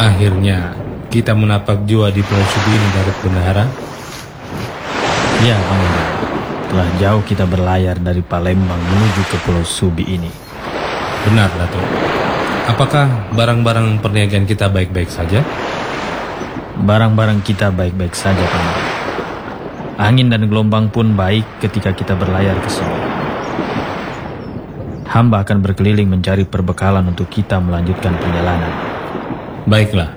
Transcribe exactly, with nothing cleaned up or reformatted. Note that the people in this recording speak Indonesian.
Akhirnya kita menapak jua di Pulau Subi ini, Datuk Bendahara. Ya, Pangeran. Telah jauh kita berlayar dari Palembang menuju ke Pulau Subi ini. Benar, Datuk. Apakah barang-barang perniagaan kita baik-baik saja? Barang-barang kita baik-baik saja, Pangeran. Angin dan gelombang pun baik ketika kita berlayar ke sini. Hamba akan berkeliling mencari perbekalan untuk kita melanjutkan perjalanan. Baiklah.